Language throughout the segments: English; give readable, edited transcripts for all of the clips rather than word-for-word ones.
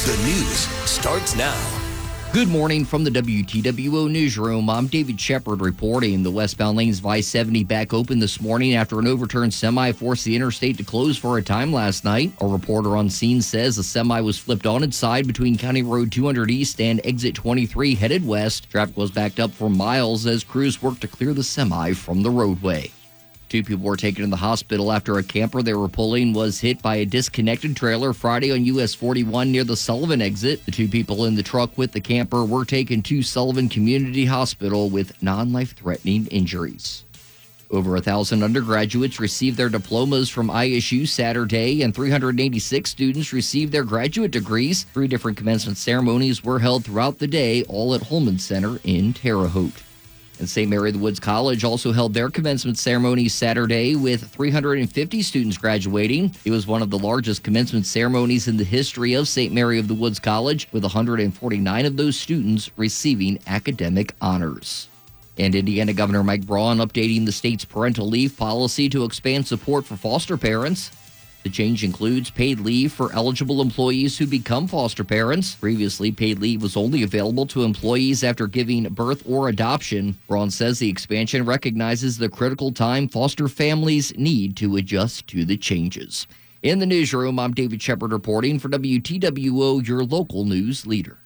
The news starts now. Good morning from the WTWO newsroom. I'm David Shepard reporting. The westbound lanes of I-70 back open this morning after an overturned semi forced the interstate to close for a time last night. A reporter on scene says the semi was flipped on its side between County Road 200 East and Exit 23 headed west. Traffic was backed up for miles as crews worked to clear the semi from the roadway. 2 people were taken to the hospital after a camper they were pulling was hit by a disconnected trailer Friday on US 41 near the Sullivan exit. The 2 people in the truck with the camper were taken to Sullivan Community Hospital with non-life-threatening injuries. Over 1,000 undergraduates received their diplomas from ISU Saturday, and 386 students received their graduate degrees. 3 different commencement ceremonies were held throughout the day, all at Holman Center in Terre Haute. And St. Mary of the Woods College also held their commencement ceremony Saturday with 350 students graduating. It was one of the largest commencement ceremonies in the history of St. Mary of the Woods College, with 149 of those students receiving academic honors. And Indiana Governor Mike Braun updating the state's parental leave policy to expand support for foster parents. The change includes paid leave for eligible employees who become foster parents. Previously, paid leave was only available to employees after giving birth or adoption. Braun says the expansion recognizes the critical time foster families need to adjust to the changes. In the newsroom, I'm David Shepard reporting for WTWO, your local news leader.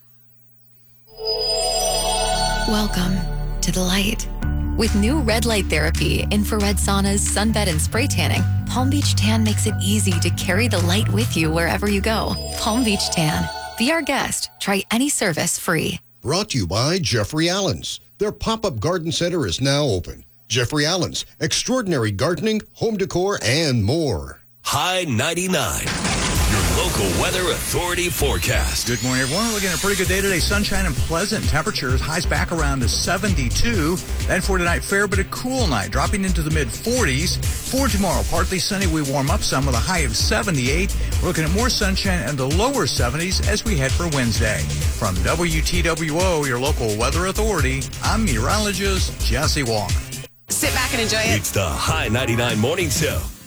Welcome to the light. With new red light therapy, infrared saunas, sunbed, and spray tanning, Palm Beach Tan makes it easy to carry the light with you wherever you go. Palm Beach Tan. Be our guest. Try any service free. Brought to you by Jeffrey Allen's. Their pop-up garden center is now open. Jeffrey Allen's, extraordinary gardening, home decor, and more. High 99. Your local weather authority forecast. Good morning, everyone. We're looking at a pretty good day today. Sunshine and pleasant temperatures. Highs back around to 72. Then for tonight, fair but a cool night, dropping into the mid-40s. For tomorrow, partly sunny. We warm up some with a high of 78. We're looking at more sunshine and the lower 70s as we head for Wednesday. From WTWO, your local weather authority, I'm meteorologist Jesse Walker. Sit back and enjoy it. It's the High 99 Morning Show.